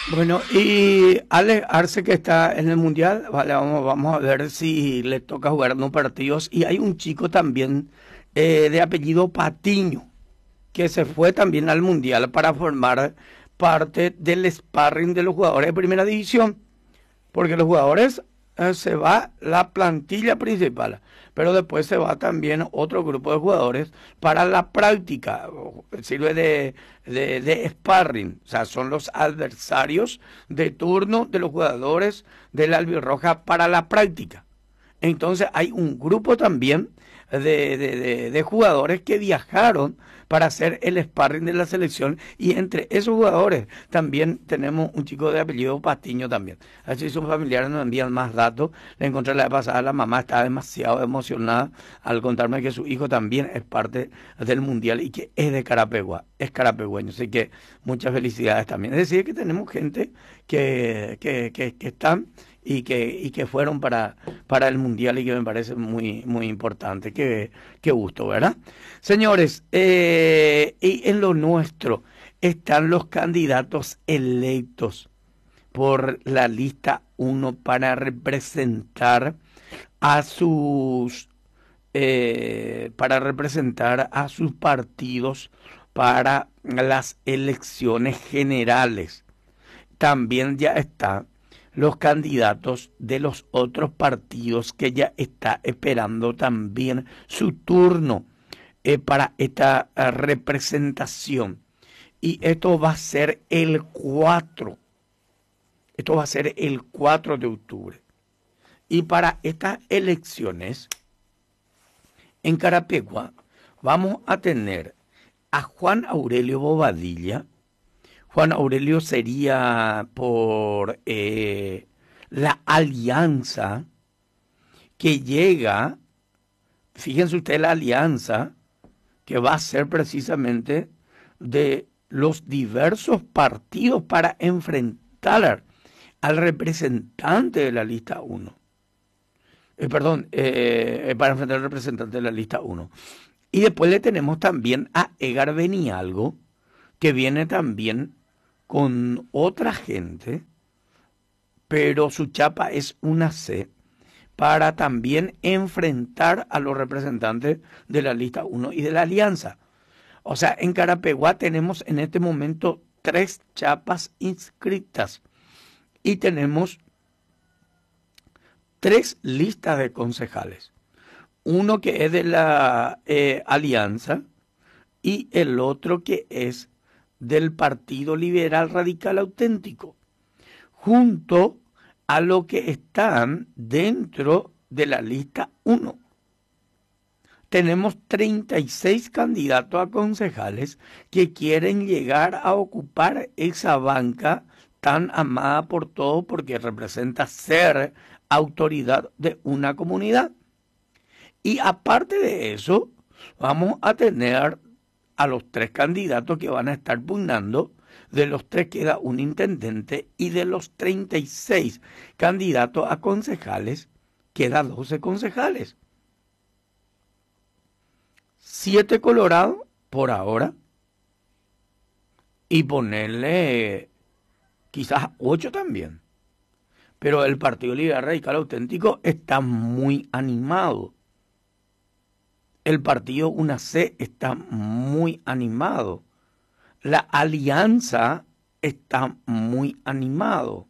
Bueno, y Alex Arce que está en el Mundial, vale, vamos a ver si le toca jugar unos partidos. Y hay un chico también de apellido Patiño, que se fue también al Mundial para formar parte del sparring de los jugadores de primera división. Porque los jugadores se va la plantilla principal, pero después se va también otro grupo de jugadores para la práctica, sirve de sparring, o sea, son los adversarios de turno de los jugadores de la albirroja para la práctica. Entonces hay un grupo también de jugadores que viajaron para hacer el sparring de la selección y entre esos jugadores también tenemos un chico de apellido Patiño también. Así sus familiares nos envían más datos. Le encontré la vez pasada, la mamá estaba demasiado emocionada al contarme que su hijo también es parte del mundial y que es de Carapegua, es carapegüeño. Así que muchas felicidades también. Es decir, que tenemos gente que están y que fueron para el Mundial y que me parece muy, muy importante. Qué gusto, ¿verdad? Señores, y en lo nuestro están los candidatos electos por la lista uno para representar a sus partidos para las elecciones generales. También ya están los candidatos de los otros partidos que ya está esperando también su turno para esta representación. Y esto va a ser el 4. Esto va a ser el 4 de octubre. Y para estas elecciones en Carapegua vamos a tener a Juan Aurelio Bobadilla. Juan Aurelio sería por la alianza que llega, fíjense ustedes la alianza que va a ser precisamente de los diversos partidos para enfrentar al representante de la lista uno. Para enfrentar al representante de la lista uno. Y después le tenemos también a Egar Benialgo, que viene también con otra gente, pero su chapa es una C, para también enfrentar a los representantes de la lista uno y de la alianza. O sea, en Carapeguá tenemos en este momento 3 chapas inscritas y tenemos 3 listas de concejales. Uno que es de la alianza y el otro que es del Partido Liberal Radical Auténtico, junto a lo que están dentro de la lista uno. Tenemos 36 candidatos a concejales que quieren llegar a ocupar esa banca tan amada por todos porque representa ser autoridad de una comunidad. Y aparte de eso, vamos a tener a los 3 candidatos que van a estar pugnando. De los 3 queda un intendente y de los 36 candidatos a concejales queda 12 concejales. 7 Colorado por ahora y ponerle quizás 8 también. Pero el Partido Liberal Radical Auténtico está muy animado. El partido UNAC está muy animado. La alianza está muy animado.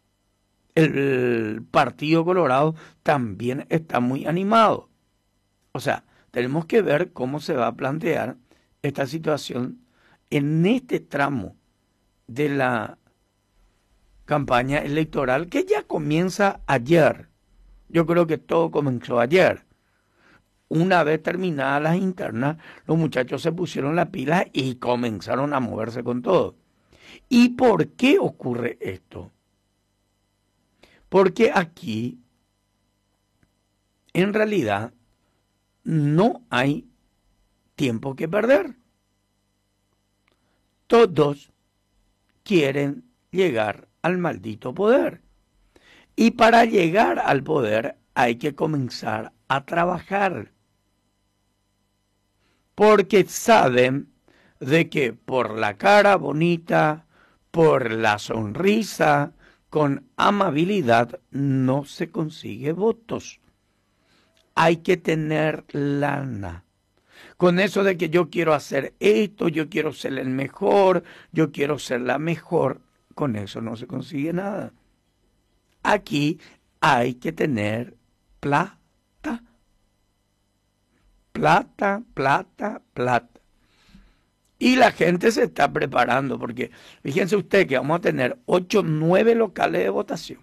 El Partido Colorado también está muy animado. O sea, tenemos que ver cómo se va a plantear esta situación en este tramo de la campaña electoral que ya comienza ayer. Yo creo que todo comenzó ayer. Una vez terminadas las internas, los muchachos se pusieron las pilas y comenzaron a moverse con todo. ¿Y por qué ocurre esto? Porque aquí, en realidad, no hay tiempo que perder. Todos quieren llegar al maldito poder. Y para llegar al poder hay que comenzar a trabajar. Porque saben de que por la cara bonita, por la sonrisa, con amabilidad, no se consigue votos. Hay que tener lana. Con eso de que yo quiero hacer esto, yo quiero ser el mejor, yo quiero ser la mejor, con eso no se consigue nada. Aquí hay que tener plata. Plata, plata, plata. Y la gente se está preparando, porque fíjense usted que vamos a tener 8, 9 locales de votación.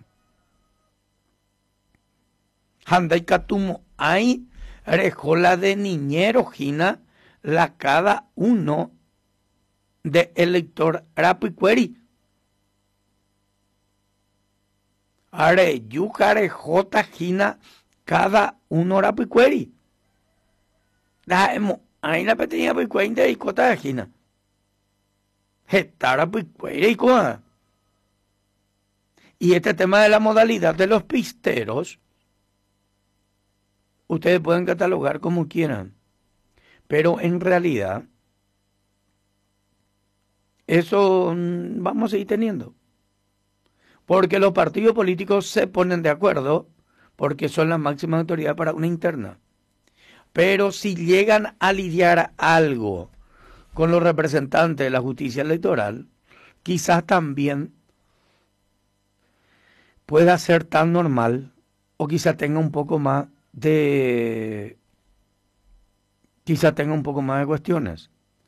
Handay Katumo, hay rejola de niñero, Gina, la cada uno de elector Rapicueri. Are yucare jota Gina, cada uno Rapicueri. Ahí la pequeña Rapicueri de Icota de Gina. Gesta Rapicueri y cosa. Y este tema de la modalidad de los pisteros, ustedes pueden catalogar como quieran, pero en realidad eso vamos a seguir teniendo. Porque los partidos políticos se ponen de acuerdo porque son la máxima autoridad para una interna. Pero si llegan a lidiar algo con los representantes de la justicia electoral, quizás también pueda ser tan normal o quizás tenga un poco más de cuestiones,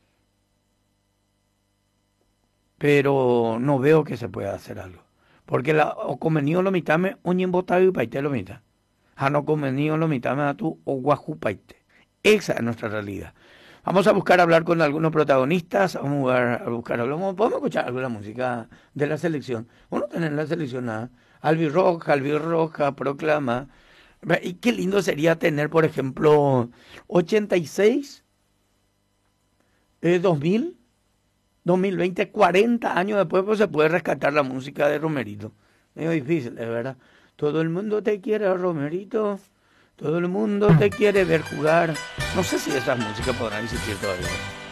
pero no veo que se pueda hacer algo, porque o convenido lo mitame oñen votado y paite lo mitad, no convenido lo mitame a tu o guajupaite. Esa es nuestra realidad. Vamos a buscar hablar con algunos protagonistas, podemos escuchar alguna música de la selección. Uno tener la seleccionada, Albirroja, proclama. Y qué lindo sería tener, por ejemplo, 86, 2000, 2020, 40 años después, pues se puede rescatar la música de Romerito. Medio difícil, es verdad. Todo el mundo te quiere, Romerito. Todo el mundo te quiere ver jugar. No sé si esas músicas podrán existir todavía.